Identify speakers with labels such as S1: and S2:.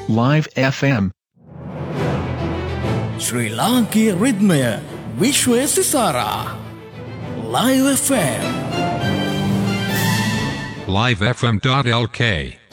S1: Live FM.
S2: ශ්‍රී ලාංකීය රිද්මය විශ්වය සිසාරා Live FM
S3: livefm.lk